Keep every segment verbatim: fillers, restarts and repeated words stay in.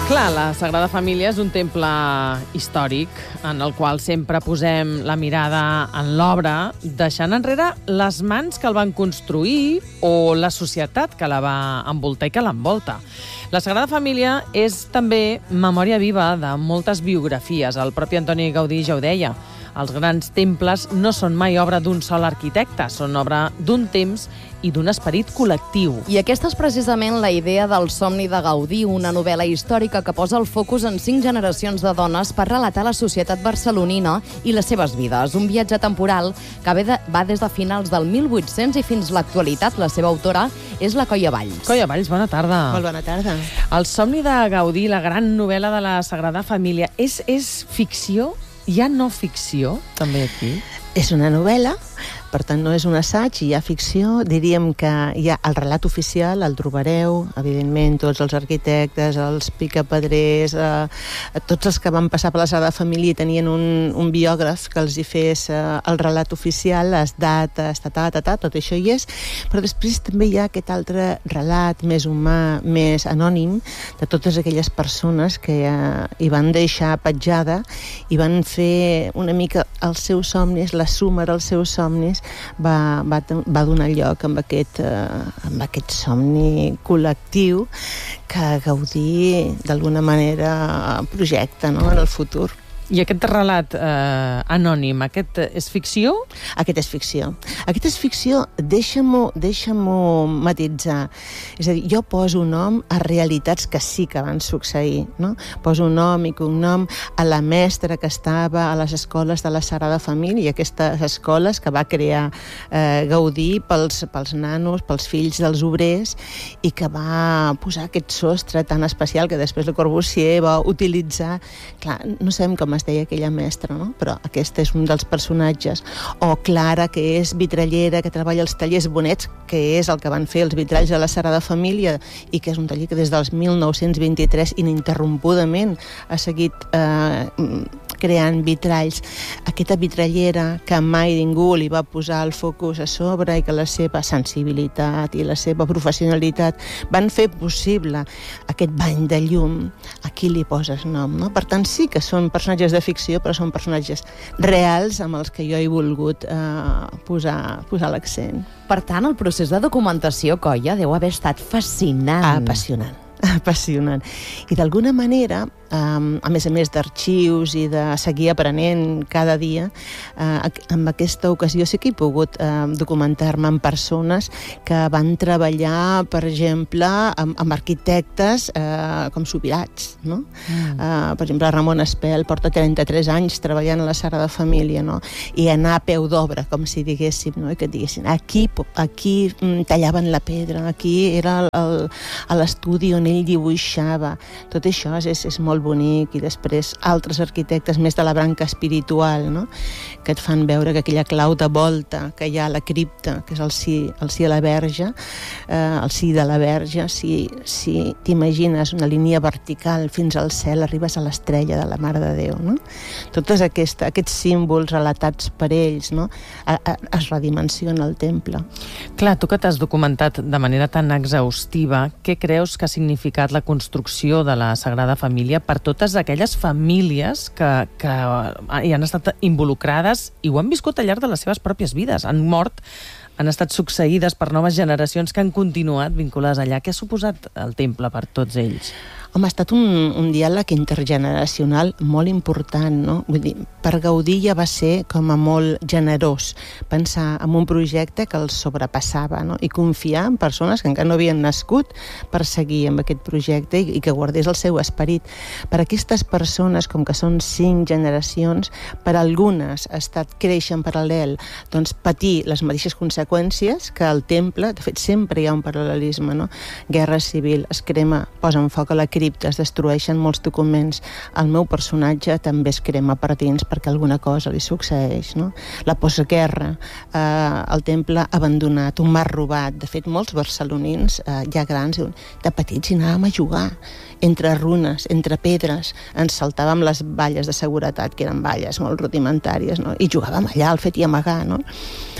Clar, la Sagrada Família és un temple històric en el qual sempre posem la mirada en l'obra, deixant enrere les mans que el van construir o la societat que la va envoltar i que l'envolta. La Sagrada Família és també memòria viva de moltes biografies. El propi Antoni Gaudí ja ho deia. Els grans temples no són mai obra d'un sol arquitecte, són obra d'un temps i d'un esperit col·lectiu. I aquesta és precisament la idea del Somni de Gaudí, una novel·la històrica que posa el focus en cinc generacions de dones per relatar la societat barcelonina i les seves vides. Un viatge temporal que va des de finals del mil vuit-cents i fins l'actualitat. La seva autora és la Coia Valls. Coia Valls, bona tarda. Molt bona tarda. El Somni de Gaudí, la gran novel·la de la Sagrada Família, és, és ficció? Hi ha no ficció, també, aquí? És una novel·la, per tant no és un assaig, hi ha ficció. Diríem que hi ha el relat oficial, el trobareu, evidentment, tots els arquitectes, els picapedrers, eh, tots els que van passar per la Sagrada Família tenien un, un biògraf que els hi fes eh, el relat oficial, les dates, ta, ta, ta, ta, tot això hi és, però després també hi ha aquest altre relat més humà, més anònim, de totes aquelles persones que eh, hi van deixar petjada i van fer una mica els seus somnis, la suma dels seus somnis, va, va, va donar lloc amb aquest, eh, amb aquest somni col·lectiu que Gaudí d'alguna manera projecta, no?, en el futur. I aquest relat eh, anònim, aquest és ficció? Aquest és ficció. Aquest és ficció, deixa-m'ho deixa-m'ho matitzar. És a dir, jo poso nom a realitats que sí que van succeir, no? Poso nom i cognom a la mestra que estava a les escoles de la Sagrada Família, aquestes escoles que va crear eh, Gaudí pels, pels nanos, pels fills dels obrers, i que va posar aquest sostre tan especial que després Le Corbusier va utilitzar. Clar, no sabem com es deia aquella mestra, no? Però aquest és un dels personatges. O Clara, que és vitrallera, que treballa als tallers Bonets, que és el que van fer els vitralls de la Sagrada Família, i que és un taller que des dels mil nou-cents vint-i-tres ininterrompudament ha seguit eh, creant vitralls. Aquesta vitrallera que mai ningú li va posar el focus a sobre i que la seva sensibilitat i la seva professionalitat van fer possible aquest bany de llum. Aquí li poses nom, no? Per tant, sí que són personatges de ficció, però són personatges reals amb els que jo he volgut eh, posar, posar l'accent. Per tant, el procés de documentació, Coia, deu haver estat fascinant. Apassionant. Apassionant. I d'alguna manera, um, a més a més d'arxius i de seguir aprenent cada dia, uh, en aquesta ocasió sí que he pogut uh, documentar-me amb persones que van treballar, per exemple, amb, amb arquitectes uh, com subirats, no? Mm. Uh, per exemple, Ramon Espel porta trenta-tres anys treballant a la Sagrada Família, no? I anar a peu d'obra, com si diguéssim, no? I que et diguessin, aquí, aquí mm, tallaven la pedra, aquí era el, el, a l'estudi on ell dibuixava. Tot això és, és molt bonic. I després altres arquitectes més de la branca espiritual, no?, que et fan veure que aquella clau de volta que hi ha a la cripta, que és el sí, el sí a la Verge, eh, el sí de la Verge, si, si t'imagines una línia vertical fins al cel, arribes a l'estrella de la Mare de Déu, no? Tots aquest, aquests símbols relatats per ells, no?, a, a, es redimensiona el temple. Clar, tu que t'has documentat de manera tan exhaustiva, què creus que ha significat la construcció de la Sagrada Família per totes aquelles famílies que, que hi han estat involucrades i ho han viscut al llarg de les seves pròpies vides? Han mort, han estat succeïdes per noves generacions que han continuat vinculades allà. Què ha suposat el temple per tots ells? Home, ha estat un, un diàleg intergeneracional molt important, no? Vull dir, per Gaudí ja va ser com a molt generós pensar en un projecte que el sobrepassava, no? I confiar en persones que encara no havien nascut per seguir amb aquest projecte i, i que guardés el seu esperit. Per aquestes persones, com que són cinc generacions, per algunes ha estat créixer en paral·lel, doncs patir les mateixes conseqüències que el temple. De fet, sempre hi ha un paral·lelisme, no? Guerra civil, es crema, posen foc a la cripta, es destrueixen molts documents. El meu personatge també es crema per dins perquè alguna cosa li succeeix, no? La postguerra, eh, el temple abandonat, un mar robat. De fet, molts barcelonins, eh, ja grans, de petits hi anàvem a jugar entre runes, entre pedres, ens saltàvem les valles de seguretat, que eren valles molt rudimentàries, no? I jugàvem allà al fet i amagar, no?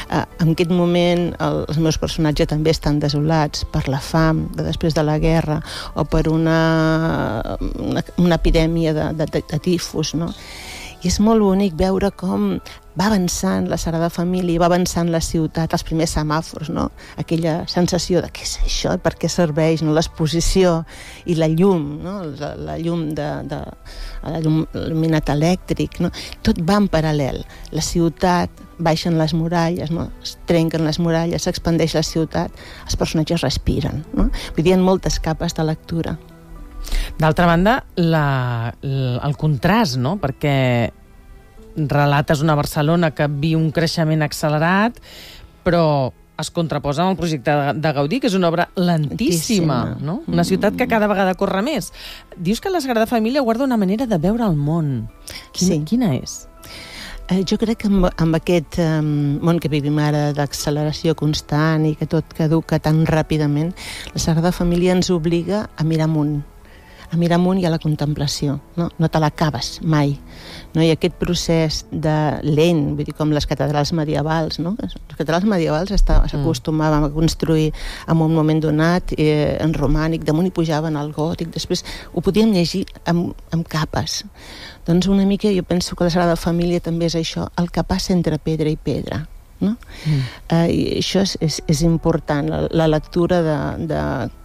Uh, en aquest moment el, els meus personatges també estan desolats per la fam de després de la guerra o per una, una, una epidèmia de, de, de, de tifus, no? I és molt bonic veure com va avançant la Sagrada Família, va avançant la ciutat, els primers semàfors, no? Aquella sensació de què és això, per què serveix, no? L'exposició i la llum, no? La, la llum de, de la llum il·luminat elèctric, no? Tot va en paral·lel. La ciutat, baixen les muralles, no? Es trenquen les muralles, s'expandeix la ciutat, els personatges respiren, no? Vull dir, hi ha moltes capes de lectura. D'altra banda, la, la, el contrast, no? Perquè relates una Barcelona que viu un creixement accelerat, però es contraposa amb el projecte de, de Gaudí, que és una obra lentíssima, lentíssima. No? Una ciutat que cada vegada corre més. Dius que la Sagrada Família guarda una manera de veure el món. Quina, sí. Quina és? Eh, jo crec que amb, amb aquest eh, món que vivim ara d'acceleració constant i que tot caduca tan ràpidament, la Sagrada Família ens obliga a mirar amunt, a mirar amunt i a la contemplació, no, no te l'acabes mai, no? I aquest procés de lent, vull dir, com les catedrals medievals, no? Les catedrals medievals s'acostumaven a construir en un moment donat, eh, en romànic, damunt hi pujaven al gòtic, després ho podíem llegir amb, amb capes. Doncs una mica jo penso que la Sagrada Família també és això, el que passa entre pedra i pedra, no? Mm. Eh, i això és, és, és important, la, la lectura de, de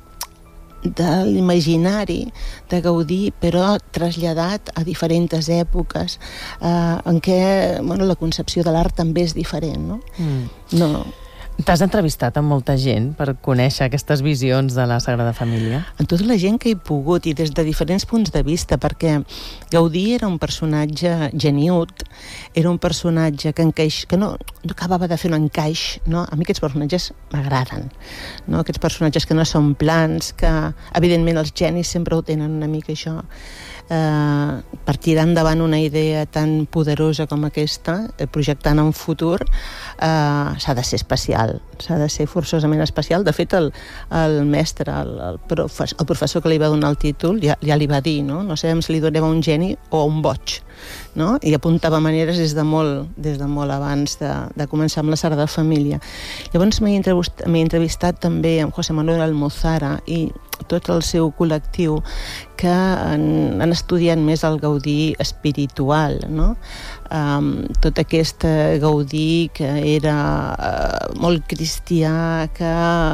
de l'imaginari de Gaudí, però traslladat a diferents èpoques eh, en què, bueno, la concepció de l'art també és diferent, no? Mm. No. T'has entrevistat amb molta gent per conèixer aquestes visions de la Sagrada Família? Amb tota la gent que he pogut i des de diferents punts de vista, perquè Gaudí era un personatge geniut, era un personatge que, encaix, que no, no acabava de fer un encaix, no? A mi aquests personatges m'agraden, no? Aquests personatges que no són plans, que evidentment els genis sempre ho tenen una mica això, eh, per tirar endavant una idea tan poderosa com aquesta, eh, projectant en futur, eh, s'ha de ser especial, s'ha de ser forçosament especial. De fet, el, el mestre, el, el, professor, el professor que li va donar el títol ja, ja li va dir, no? No sabem si li donava un geni o un boig, no? I apuntava maneres des de molt, des de molt abans de, de començar amb la Sagrada Família. Llavors m'he entrevistat, m'he entrevistat també amb José Manuel Almozara i tot el seu col·lectiu que han, han estudiat més el Gaudí espiritual, no? Um, tot aquest Gaudí que era uh, molt cristià, que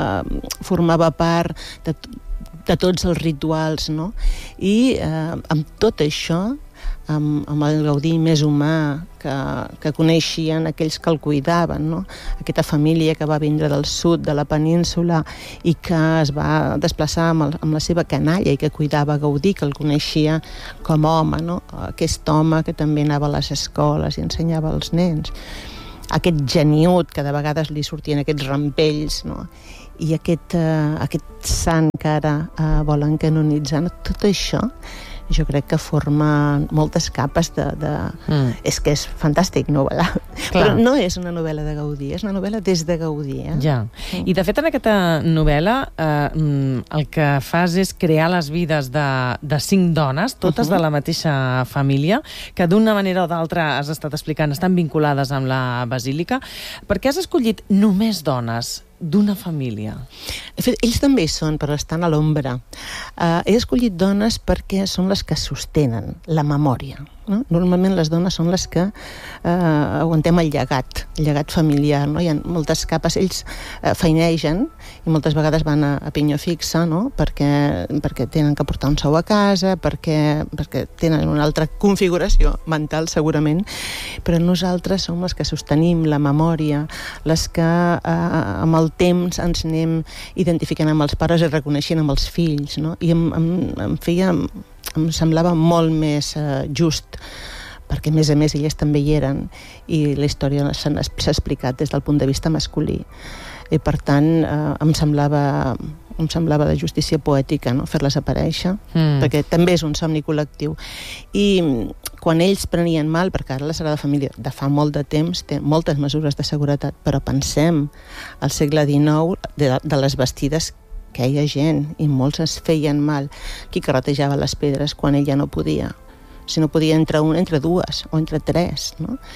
formava part de, de tots els rituals, no? I uh, amb tot això, amb, amb el Gaudí més humà que, que coneixien aquells que el cuidaven, no? Aquesta família que va vindre del sud de la península i que es va desplaçar amb, el, amb la seva canalla i que cuidava Gaudí, que el coneixia com a home, no? Aquest home que també anava a les escoles i ensenyava als nens, aquest geniut que de vegades li sortien aquests rampells, no? I aquest, uh, aquest sant que ara uh, volen canonitzar, no? Tot això jo crec que forma moltes capes de... de... Mm. És que és fantàstic novel·la. Clar. Però no és una novel·la de Gaudí, és una novel·la des de Gaudí. Eh? Ja. Mm. I de fet en aquesta novel·la eh, el que fas és crear les vides de, de cinc dones, totes uh-huh. de la mateixa família, que d'una manera o d'altra, has estat explicant, estan vinculades amb la basílica. Per què has escollit només dones d'una família? Ells també hi són, però estan a l'ombra. Uh, he escollit dones perquè són les que sostenen la memòria. No? Normalment les dones són les que uh, aguantem el llegat, el llegat familiar. No? Hi ha moltes capes, ells uh, feinegen i moltes vegades van a, a pinyó fixa, no? perquè, perquè tenen que portar un sou a casa, perquè, perquè tenen una altra configuració mental segurament, però nosaltres som les que sostenim la memòria, les que uh, amb el temps ens anem identificant amb els pares i reconeixent amb els fills, no? I em, em, em feia, em semblava molt més uh, just, perquè a més a més elles també hi eren i la història s'ha explicat des del punt de vista masculí i per tant eh, em semblava em semblava de justícia poètica, no? Fer-les aparèixer, mm. perquè també és un somni col·lectiu. I quan ells prenien mal, perquè ara la Sagrada Família de fa molt de temps té moltes mesures de seguretat, però pensem al segle dinou de, de les bastides que hi ha gent i molts es feien mal. Qui carretejava les pedres quan ell ja no podia? Si no podia entre un, entre dues o entre tres, no?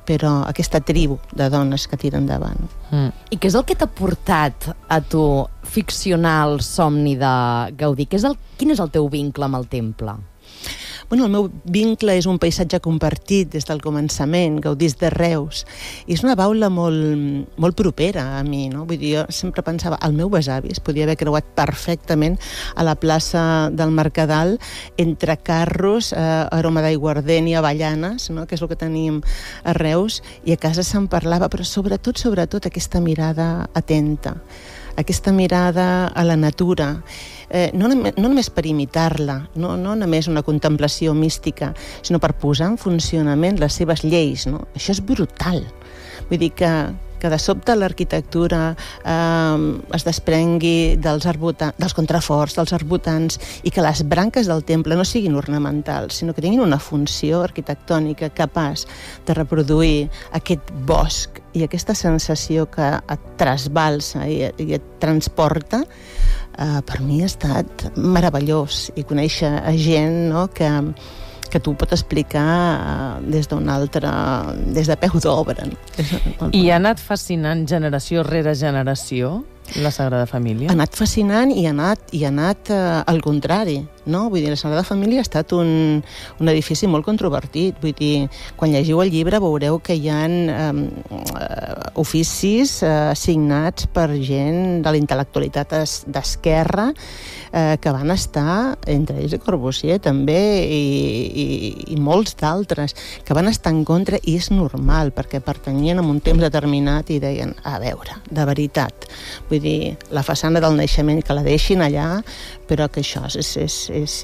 però aquesta tribu de dones que tiren endavant. Mm. I què és el que t'ha portat a tu ficcionar el somni de Gaudí? Què és el, quin és el teu vincle amb el temple? Bueno, el meu vincle és un paisatge compartit des del començament, Gaudís de Reus, i és una baula molt, molt propera a mi, no? Vull dir, jo sempre pensava, el meu besavi es podia haver creuat perfectament a la plaça del Mercadal entre carros, eh, aroma d'aiguardent i avellanes, no? Que és el que tenim a Reus, i a casa se'n parlava, però sobretot, sobretot aquesta mirada atenta, aquesta mirada a la natura, eh, no, només, no només per imitar-la, no, no només una contemplació mística, sinó per posar en funcionament les seves lleis, no? Això és brutal. Vull dir que, que de sobte l'arquitectura eh, es desprengui dels, arbuta, dels contraforts, dels arbutants, i que les branques del temple no siguin ornamentals, sinó que tinguin una funció arquitectònica capaç de reproduir aquest bosc i aquesta sensació que et trasbalsa i, i et transporta, eh, per mi ha estat meravellós. I conèixer a gent, no, que, que t'ho pot explicar eh, des d'un altre, des de peu d'obra. No? I ha anat fascinant generació rere generació la Sagrada Família? Ha anat fascinant i ha anat, i ha anat eh, al contrari, no? Vull dir, la Sagrada Família ha estat un, un edifici molt controvertit. Vull dir, quan llegiu el llibre veureu que hi ha eh, oficis eh, signats per gent de la intel·lectualitat es, d'esquerra eh, que van estar, entre ells Corbusier també, i, i, i molts d'altres, que van estar en contra, i és normal, perquè pertanyien a un temps determinat i deien, a veure, de veritat, vull dir, la façana del naixement, que la deixin allà, però que això és, és, és,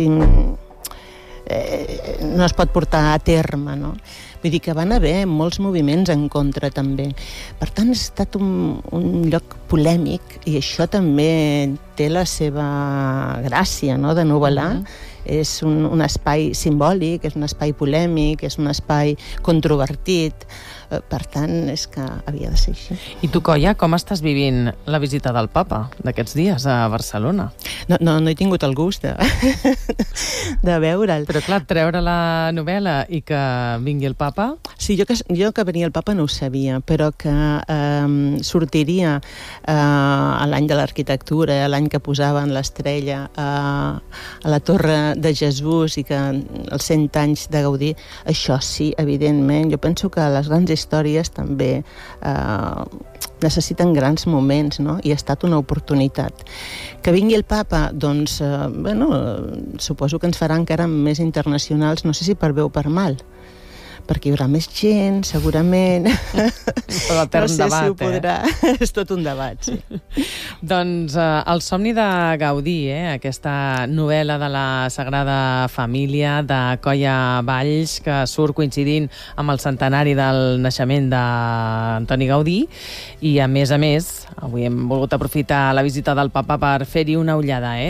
eh, no es pot portar a terme, no? Vull dir que van haver molts moviments en contra també. Per tant, ha estat un, un lloc polèmic, i això també té la seva gràcia, no?, de novel·lar. Mm-hmm. És un, un espai simbòlic, és un espai polèmic, és un espai controvertit. Per tant, és que havia de ser així. I tu, Coia, com estàs vivint la visita del papa d'aquests dies a Barcelona? No, no, no he tingut el gust de, de veure'l. Però clar, treure la novel·la i que vingui el papa... Sí, jo que, jo que venia el papa no ho sabia, però que eh, sortiria eh, a l'any de l'arquitectura, l'any que posaven l'estrella eh, a la Torre de Jesús, i que els cent anys de Gaudí, això sí, evidentment. Jo penso que les grans històries també eh, necessiten grans moments, no? I ha estat una oportunitat. Que vingui el papa, doncs, eh, bueno, suposo que ens farà encara més internacionals, no sé si per bé o per mal, perquè hi haurà més gent, segurament. No sé debat, si ho podrà. Eh? És tot un debat, sí. Doncs eh, El somni de Gaudí, eh? Aquesta novel·la de la Sagrada Família de Coia Valls, que surt coincidint amb el centenari del naixement d'Antoni Gaudí, i a més a més, avui hem volgut aprofitar la visita del papa per fer-hi una ullada, eh?